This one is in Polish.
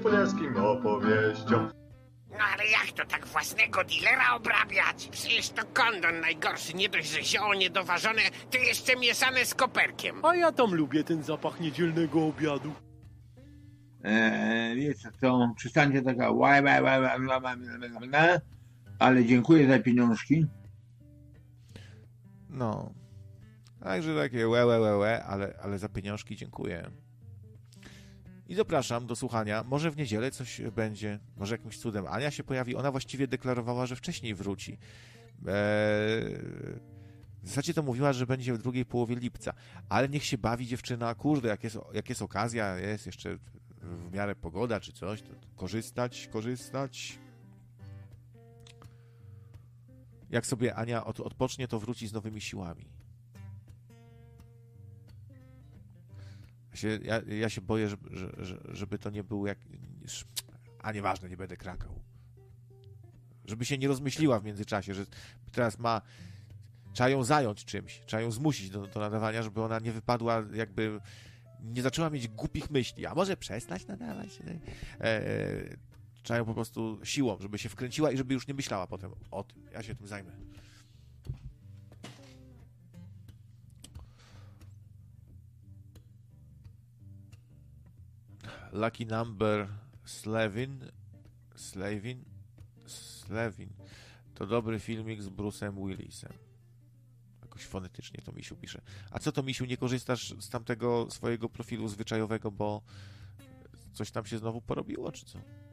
japońskim opowieściom. No ale jak to tak własnego dilera obrabiać? Przecież to kondon najgorszy, nie dość, że zioło niedoważone, to jeszcze mieszane z koperkiem. A ja tam lubię ten zapach niedzielnego obiadu. Wiecie co, przestańcie taka ale dziękuję za pieniążki. No. Także takie ale za pieniążki dziękuję. I zapraszam do słuchania. Może w niedzielę coś będzie, może jakimś cudem Ania się pojawi. Ona właściwie deklarowała, że wcześniej wróci. W zasadzie to mówiła, że będzie w drugiej połowie lipca. Ale niech się bawi dziewczyna. Kurde, jak jest okazja, jest jeszcze w miarę pogoda czy coś, to korzystać. Jak sobie Ania odpocznie, to wróci z nowymi siłami. Ja się boję, żeby to nie był jak... A nieważne, nie będę krakał. Żeby się nie rozmyśliła w międzyczasie, że teraz trzeba ją zająć czymś, trzeba ją zmusić do nadawania, żeby ona nie wypadła jakby... Nie zaczęła mieć głupich myśli. A może przestać nadawać? Trzeba ją po prostu siłą, żeby się wkręciła i żeby już nie myślała potem o tym. Ja się tym zajmę. Lucky Number Slevin. To dobry filmik z Bruce'em Willisem. Jakoś fonetycznie to Misiu pisze. A co to, Misiu, nie korzystasz z tamtego swojego profilu zwyczajowego, bo coś tam się znowu porobiło, czy co?